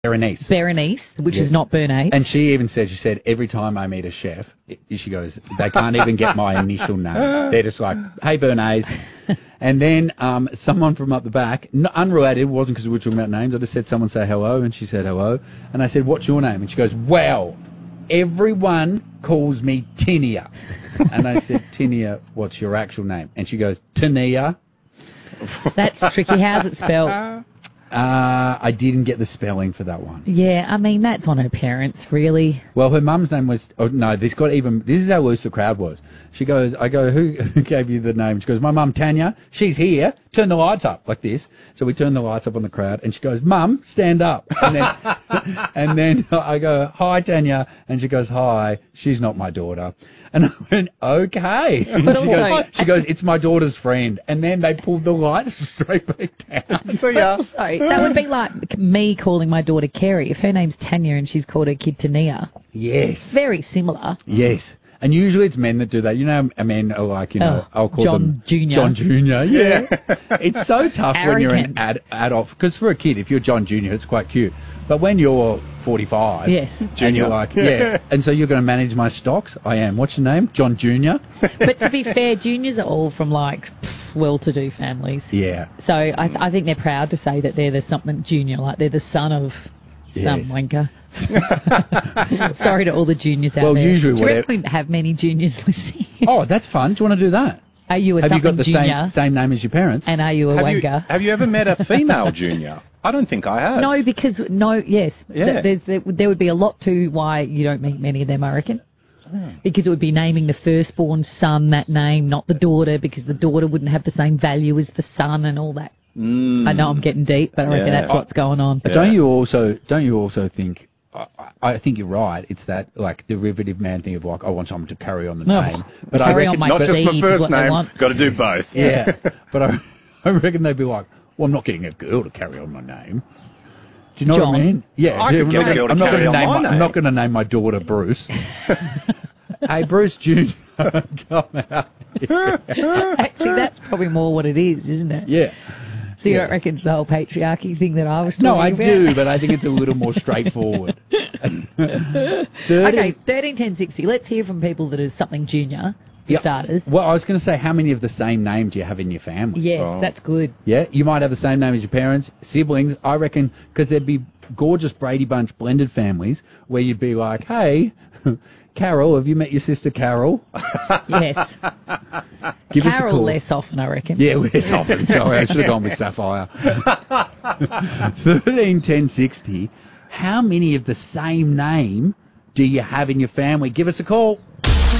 Berenice. Berenice, which is not Bernace. And she even said, every time I meet a chef, she goes, they can't even get my initial name. They're just like, hey, Bernace. And then someone from up the back, unrelated, it wasn't because we were talking about names, I just said someone say hello, and she said hello. And I said, what's your name? And she goes, well, everyone calls me Tinia. And I said, Tinia, what's your actual name? And she goes, Tania. That's tricky. How's it spelled? I didn't get the spelling for that one. Yeah, I mean, that's on her parents, really. Well, her mum's name was, this is how loose the crowd was. She goes, I go, who gave you the name? She goes, my mum, Tanya, she's here. Turn the lights up, like this. So we turn the lights up on the crowd, and she goes, Mum, stand up. And then I go, hi, Tanya. And she goes, hi, she's not my daughter. And I went, okay. But She goes, it's my daughter's friend. And then they pulled the lights straight back down. So, yeah. Also, that would be like me calling my daughter Kerry. If her name's Tanya and she's called her kid Tania. Yes. Very similar. Yes. And usually it's men that do that. You know, men are like, I'll call them John Jr. John Jr. Yeah. It's so tough when you're an Arrogant. adult. Because for a kid, if you're John Jr., it's quite cute. But when you're 45, Yes. and you're like, yeah, and so you're going to manage my stocks? I am. What's your name? John Jr.? But to be fair, juniors are all from like well-to-do families. Yeah. So I think they're proud to say that they're the something junior, like they're the son of some Yes. wanker. Sorry to all the juniors out Well, there. usually do you whatever- reckon we have many juniors listening? Oh, that's fun. Do you want to do that? Are you a Have you something got the junior? same name as your parents? And are you a wanker? Have you ever met a female junior? I don't think I have. No, because yes, Yeah. there would be a lot to why you don't meet many of them, I reckon. Because it would be naming the firstborn son that name, not the daughter, because the daughter wouldn't have the same value as the son and all that. I know I'm getting deep, but I reckon Yeah. that's what's going on. But don't you also think? I think you're right. It's that like derivative man thing of like I want someone to carry on the name, but I carry reckon on my Not just my seed is first what they name. want. Got to do both. yeah. But I reckon they'd be like, well, I'm not getting a girl to carry on my name. Do you know what I John. mean? Yeah, I could get a girl to I'm not carry gonna on my I'm name. not going to name my daughter Bruce. Hey, Bruce Jr. Come out. Actually, that's probably more what it is, isn't it? Yeah. So you Yeah. don't reckon it's the whole patriarchy thing that I was talking No, I about? do, but I think it's a little more straightforward. 30, Okay, 13, 10, 60. Let's hear from people that are something junior, for Yeah. starters. Well, I was going to say, how many of the same name do you have in your family? Yes, that's good. Yeah, you might have the same name as your parents, siblings. I reckon because there'd be gorgeous Brady Bunch blended families where you'd be like, hey, Carol, have you met your sister Carol? Yes. Give us a Carol call. less often, I reckon. Yeah, less often. Sorry, I should have gone with Sapphire. 13, 10, 60. How many of the same name do you have in your family? Give us a call.